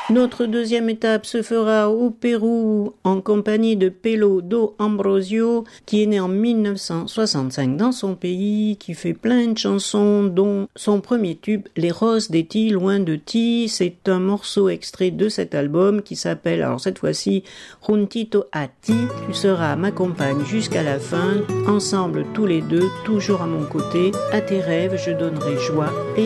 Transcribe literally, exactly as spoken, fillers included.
Notre deuxième étape se fera au Pérou en compagnie de Pelo do Ambrosio, qui est né en mille neuf cent soixante-cinq dans son pays, qui fait plein de chansons, dont son premier tube, Les Roses des Ti, loin de Ti. C'est un morceau extrait de cet album qui s'appelle, alors cette fois-ci, Juntito a Ti. Tu seras ma compagne jusqu'à la fin, ensemble tous les deux, toujours à mon côté. À tes rêves, je donnerai joie et